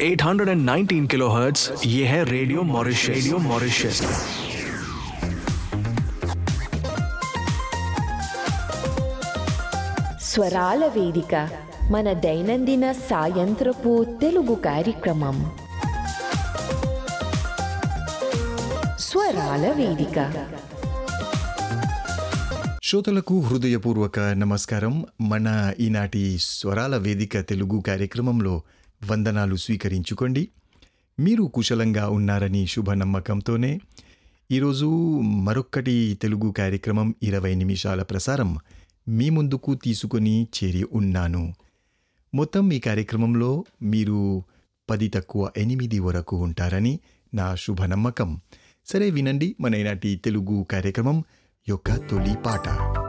819 kilohertz. ये है radio Mauritius. Radio Mauritius. స్వరాల వేదిక మన దైనందిన సాయంత్రపు తెలుగు కార్యక్రమం స్వరాల వేదిక. శ్రోతలకు హృదయపూర్వక నమస్కారం. మన ఈనాటి స్వరాల వేదిక తెలుగు కార్యక్రమంలో వందనాలు స్వీకరించుకోండి. మీరు కుశలంగా ఉన్నారని శుభ నమ్మకంతోనే ఈరోజు మరొక్కటి తెలుగు కార్యక్రమం 20 నిమిషాల ప్రసారం మీ ముందుకు తీసుకొని చేరి ఉన్నాను. మొత్తం ఈ కార్యక్రమంలో మీరు 10-8 వరకు ఉంటారని నా శుభ నమ్మకం. సరే, వినండి మన ఈనాటి తెలుగు కార్యక్రమం యొక్క తొలి పాట.